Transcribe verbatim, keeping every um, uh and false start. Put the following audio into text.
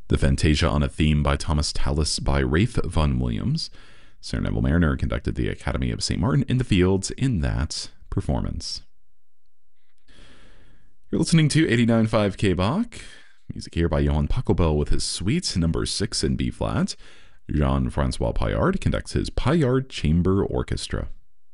The Fantasia on a Theme by Thomas Tallis by Rafe Vaughan Williams. Sir Neville Mariner conducted the Academy of Saint Martin in the Fields in that performance. You're listening to eighty-nine point five K B O C. Music here by Johann Pachelbel with his suite number six in B-flat. Jean-Francois Paillard conducts his Paillard Chamber Orchestra.